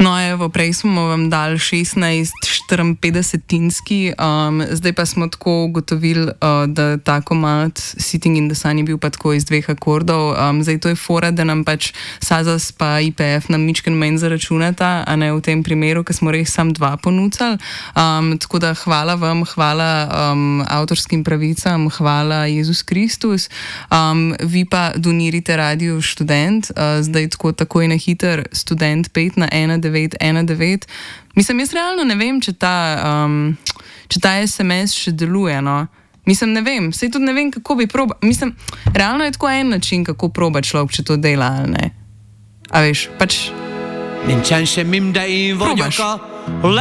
No, evo, prej smo vam dali 16-54-tinski, zdaj pa smo tako ugotovili, da ta komad Sitting in the Sun je bil pa tako iz 2 akordov. Zdaj to je fora, da nam pač Sazas pa IPF nam ničken manj zaračunata, a ne v tem primeru, ker smo res sam 2 ponudili. Tako da hvala vam, hvala avtorskim pravicam, hvala Jezus Kristus. Vi pa donirite Radio Študent, zdaj takoj na hiter Student 5 na 1919. Mislim, jaz realno ne vem, če ta SMS še deluje, no. Mislim, ne vem, sej tudi ne vem, kako bi probal. Mislim, realno je tako en način, kako proba človek, če to dela, ali ne. A veš, pač... Nincsen semmim, de én vagyok a